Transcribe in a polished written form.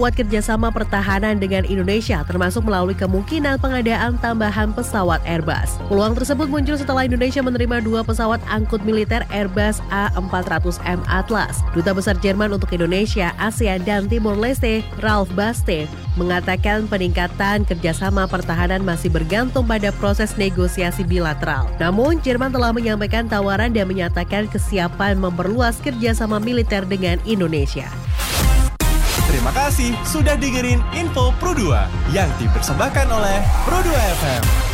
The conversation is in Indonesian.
buat kerjasama pertahanan dengan Indonesia, termasuk melalui kemungkinan pengadaan tambahan pesawat Airbus. Peluang tersebut muncul setelah Indonesia menerima 2 pesawat angkut militer Airbus A400M Atlas. Duta Besar Jerman untuk Indonesia, ASEAN, dan Timur Leste, Ralf Baste, mengatakan peningkatan kerjasama pertahanan masih bergantung pada proses negosiasi bilateral. Namun, Jerman telah menyampaikan tawaran dan menyatakan kesiapan memperluas kerjasama militer dengan Indonesia. Terima kasih sudah dengerin Info Pro 2 yang dipersembahkan oleh Pro 2 FM.